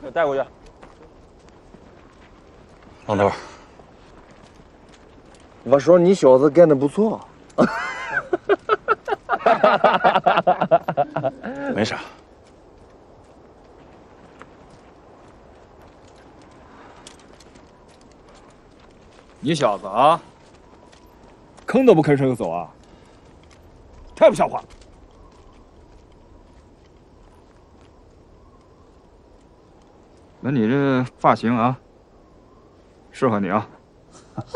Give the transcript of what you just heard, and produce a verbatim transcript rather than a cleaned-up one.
带过去。 老头， 我说你小子干的不错。 没啥。 你小子啊，吭都不吭声就走啊，太不像话了！那你这发型啊，适合你啊。